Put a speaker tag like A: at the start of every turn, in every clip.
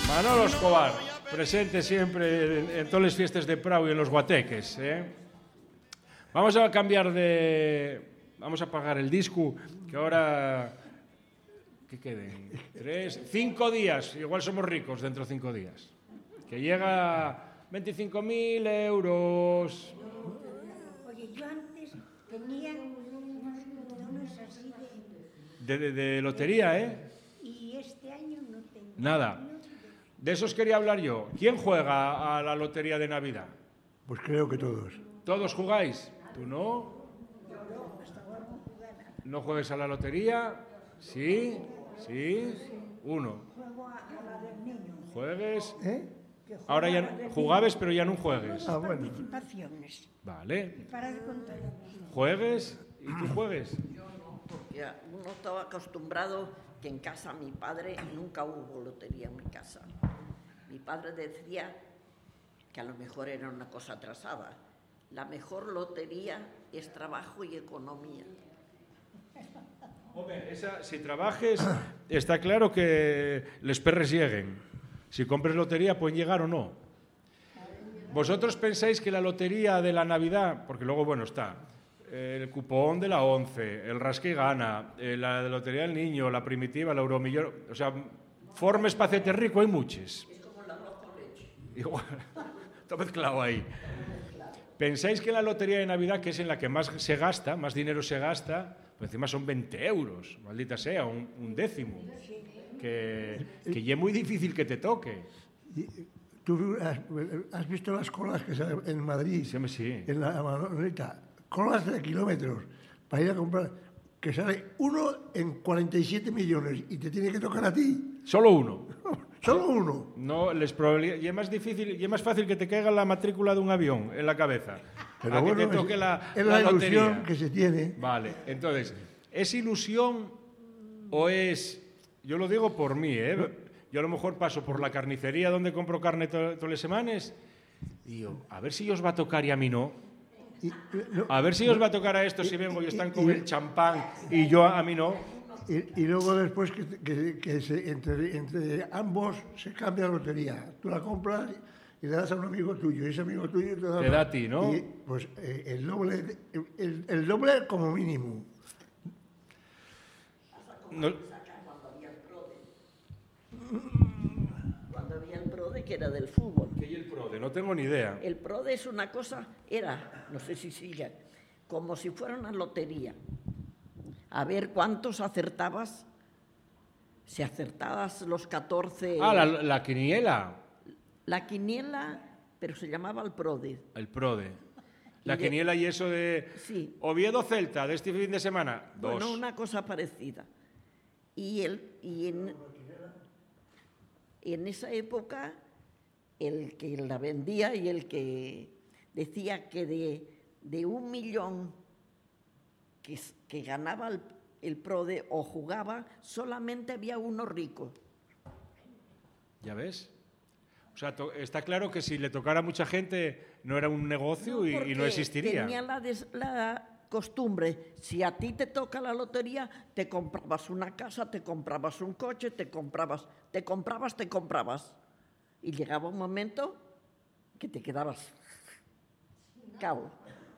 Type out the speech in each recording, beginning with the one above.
A: Manolo Escobar, presente siempre en todas las fiestas de Prau y en los guateques. Vamos a cambiar de... Vamos a apagar el disco, que ahora... ¿Qué queden? 5 días. Igual somos ricos dentro de 5 días. Que llega 25.000 euros.
B: Oye, yo antes tenía unos cupones así
A: De lotería, ¿eh?
B: Y este año no tengo.
A: Nada. De esos quería hablar yo. ¿Quién juega a la lotería de Navidad?
C: Pues creo que todos.
A: ¿Todos jugáis? ¿Tú no? ¿No juegues a la lotería? ¿Sí? ¿Sí? Uno.
B: Juego a la del niño.
A: ¿Juegues?
C: ¿Eh?
A: Ahora ya jugabes, pero ya no juegues.
C: Ah, bueno.
B: Participaciones.
A: Vale.
B: Para de contar.
A: ¿Juegues? ¿Y tú juegues?
D: Porque uno estaba acostumbrado que en casa mi padre nunca hubo lotería en mi casa. Mi padre decía que a lo mejor era una cosa atrasada. La mejor lotería es trabajo y economía.
A: Hombre, si trabajes, está claro que les perres lleguen. Si compres lotería, pueden llegar o no. ¿Vosotros pensáis que la lotería de la Navidad, porque luego, bueno, está el cupón de la 11, el rasque gana, la de lotería del niño, la primitiva, la euromillón, o sea, formes para hacerte rico hay muchas.
D: Es como el arroz con leche.
A: Igual, está mezclado ahí. ¿Pensáis que la lotería de Navidad, que es en la que más se gasta, más dinero se gasta, pues encima son 20 euros, maldita sea, un décimo, que ya es muy difícil que te toque?
C: ¿Tú has visto las colas que salen en Madrid?
A: Sí.
C: En la Manolita. Colas de kilómetros para ir a comprar. Que sale uno en 47 millones y te tiene que tocar a ti.
A: Solo uno.
C: Solo uno.
A: No, y es más difícil, y es más fácil que te caiga la matrícula de un avión en la cabeza.
C: Pero
A: a
C: bueno,
A: que te toque
C: es
A: la
C: la ilusión
A: lotería.
C: que se tiene.
A: Vale, entonces, ¿es ilusión o es...? Yo lo digo por mí, ¿eh? Yo a lo mejor paso por la carnicería donde compro carne todas las semanas y digo, a ver si os va a tocar y a mí no. A ver si os va a tocar a estos si vengo y están con el champán y yo a mí no.
C: Y luego después entre ambos se cambia la lotería. Tú la compras y le das a un amigo tuyo, y ese amigo tuyo
A: te da a ti, ¿no?
C: Y, pues el doble como mínimo.
A: No,
D: Cuando había el PRODE, que era del fútbol.
A: ¿qué hay el PRODE? No tengo ni idea.
D: El PRODE es una cosa, no sé si sigue, como si fuera una lotería. A ver cuántos acertabas. Si acertabas los 14...
A: Ah, la quiniela.
D: La quiniela, pero se llamaba el PRODE.
A: El PRODE. La quiniela y eso de...
D: Sí.
A: Oviedo Celta, de este fin de semana, 2.
D: Bueno, una cosa parecida. Y en esa época, el que la vendía y el que decía que de 1 millón que ganaba el PRODE o jugaba, solamente había uno rico.
A: ¿Ya ves? O sea, está claro que si le tocara a mucha gente no era un negocio y no existiría.
D: Tenía la costumbre, si a ti te toca la lotería, te comprabas una casa, te comprabas un coche, te comprabas. Y llegaba un momento que te quedabas cao.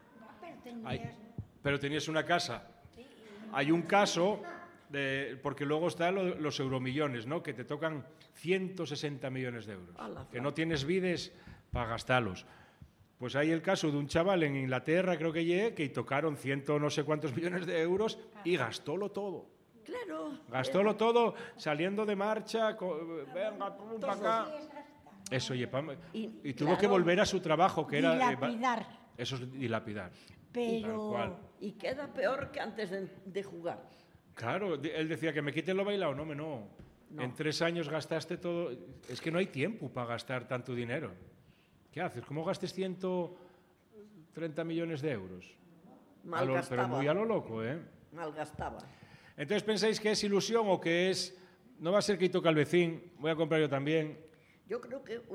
A: Pero tenías una casa. Hay un caso, porque luego están los euromillones, ¿no? Que te tocan 160 millones de euros. Que no tienes vides para gastarlos. Pues hay el caso de un chaval en Inglaterra, creo que tocaron 100 no sé cuántos millones de euros y gastólo todo.
D: Claro.
A: Gastólo todo, saliendo de marcha, venga, pum, para acá. Eso, y tuvo que volver a su trabajo, que era...
B: Dilapidar.
A: Eso es dilapidar.
B: Pero...
D: Y queda peor que antes de jugar.
A: Claro, él decía que me quiten lo bailado. No. En 3 años gastaste todo. Es que no hay tiempo para gastar tanto dinero. ¿Qué haces? ¿Cómo gastes 130 millones de euros?
D: Malgastaba.
A: Pero muy a lo loco, ¿eh?
D: Malgastaba.
A: Entonces, ¿pensáis que es ilusión o que es... No va a ser que toca al vecino, voy a comprar yo también?
D: Yo creo que